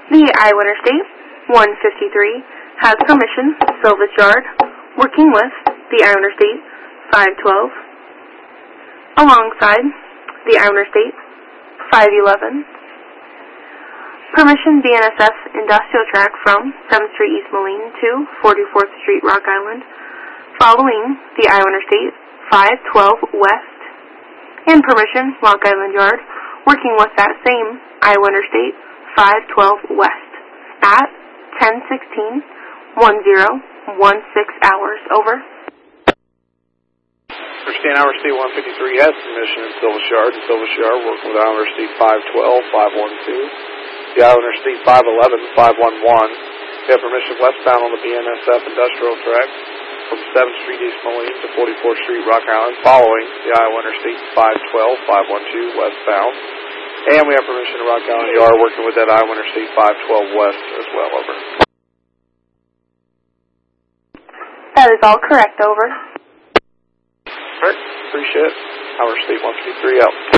The Iowa Interstate 153 has permission, Silvis Yard, working with the Iowa Interstate 512, alongside the Iowa Interstate 511. Permission BNSF Industrial Track from 7th Street East Moline to 44th Street Rock Island, following the Iowa Interstate 512 West. And permission Rock Island Yard, working with that same Iowa Interstate 512 West at 10:16, 10:16 hours. Over. Understand Iowa Interstate 153 has permission in Silvis Yard. Silvis Yard working with Iowa Interstate 512, 512. The Iowa Interstate 511, 511. We have permission westbound on the BNSF Industrial Track from 7th Street East Moline to 44th Street Rock Island, following the Iowa Interstate 512, 512 westbound. And we have permission to Rock Island Yard working with that Iowa Interstate 512 west as well. Over. That is all correct. Over. All right, appreciate it. Iowa Interstate 153 out.